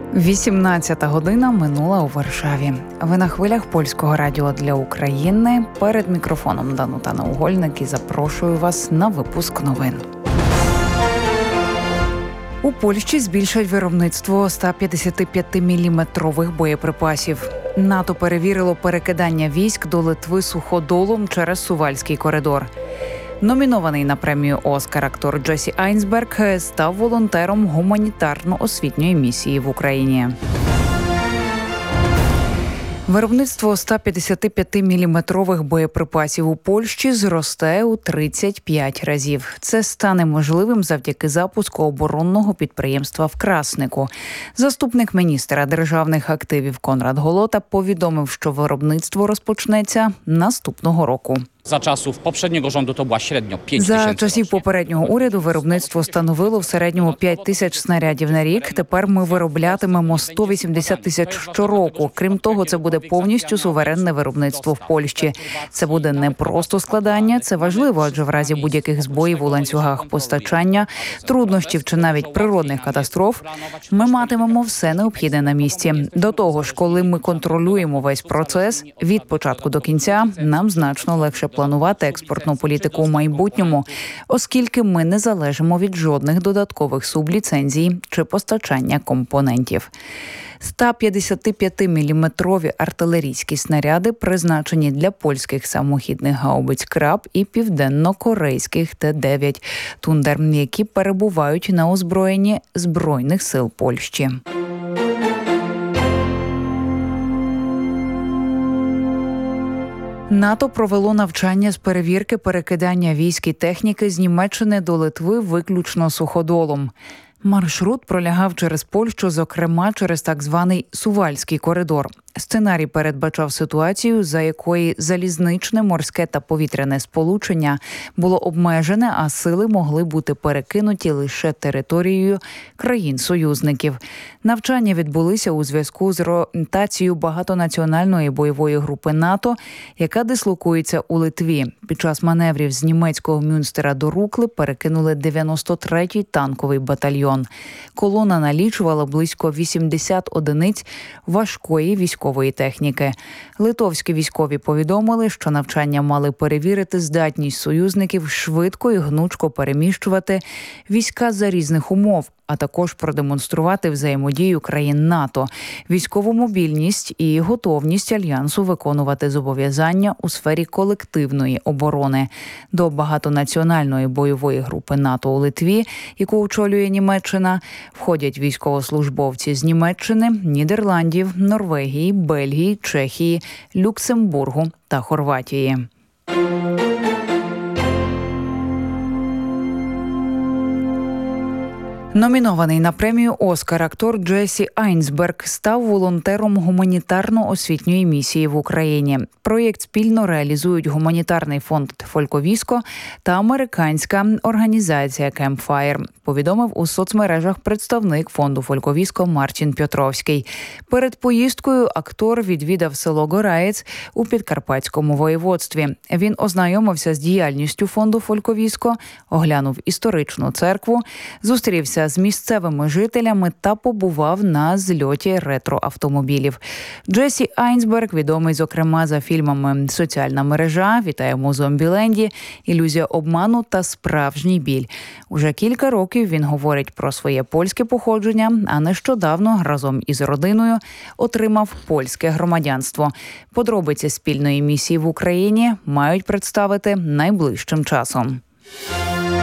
18 година минула у Варшаві. Ви на хвилях Польського радіо для України. Перед мікрофоном Данута Наугольник і запрошую вас на випуск новин. У Польщі збільшать виробництво 155-мм боєприпасів. НАТО перевірило перекидання військ до Литви суходолом через Сувальський коридор. Номінований на премію «Оскар» актор Джесі Айнсберг став волонтером гуманітарно-освітньої місії в Україні. Виробництво 155-мм боєприпасів у Польщі зросте у 35 разів. Це стане можливим завдяки запуску оборонного підприємства в Краснику. Заступник міністра державних активів Конрад Голота повідомив, що виробництво розпочнеться наступного року. За часів попереднього rządu to była średnio 5 За tysięcy. часів попереднього уряду виробництво становило в середньому 5 тисяч снарядів на рік. Тепер ми вироблятимемо 180 тисяч щороку. Крім того, це буде повністю суверенне виробництво в Польщі. Це буде не просто складання, це важливо, адже в разі будь-яких збоїв у ланцюгах постачання, труднощів чи навіть природних катастроф, ми матимемо все необхідне на місці. До того ж, коли ми контролюємо весь процес від початку до кінця, нам значно легше планувати експортну політику у майбутньому, оскільки ми не залежимо від жодних додаткових субліцензій чи постачання компонентів. 155-мм артилерійські снаряди призначені для польських самохідних гаубиць «Краб» і південно-корейських Т-9 «Тундер», які перебувають на озброєнні Збройних сил Польщі. НАТО провело навчання з перевірки перекидання військ і техніки з Німеччини до Литви виключно суходолом. Маршрут пролягав через Польщу, зокрема через так званий Сувальський коридор. Сценарій передбачав ситуацію, за якої залізничне, морське та повітряне сполучення було обмежене, а сили могли бути перекинуті лише територією країн-союзників. Навчання відбулися у зв'язку з ротацією багатонаціональної бойової групи НАТО, яка дислокується у Литві. Під час маневрів з німецького Мюнстера до Рукли перекинули 93-й танковий батальйон. Колона налічувала близько 80 одиниць важкої військової техніки. Литовські військові повідомили, що навчання мали перевірити здатність союзників швидко і гнучко переміщувати війська за різних умов, а також продемонструвати взаємодію країн НАТО, військову мобільність і готовність Альянсу виконувати зобов'язання у сфері колективної оборони. До багатонаціональної бойової групи НАТО у Литві, яку очолює Німеччина, входять військовослужбовці з Німеччини, Нідерландів, Норвегії, Бельгії, Чехії, Люксембургу та Хорватії. Номінований на премію «Оскар» актор Джесі Айнсберг став волонтером гуманітарно-освітньої місії в Україні. Проєкт спільно реалізують гуманітарний фонд «Фольковіско» та американська організація «Кемпфайр», повідомив у соцмережах представник фонду «Фольковіско» Мартін Пьотровський. Перед поїздкою актор відвідав село Гораєць у Підкарпатському воєводстві. Він ознайомився з діяльністю фонду «Фольковіско», оглянув історичну церкву, зустрівся з місцевими жителями та побував на зльоті ретроавтомобілів. Джесі Айнсберг, відомий, зокрема, за фільмами «Соціальна мережа», «Вітаємо у Зомбіленді», «Ілюзія обману» та «Справжній біль». Уже кілька років він говорить про своє польське походження, а нещодавно разом із родиною отримав польське громадянство. Подробиці спільної місії в Україні мають представити найближчим часом.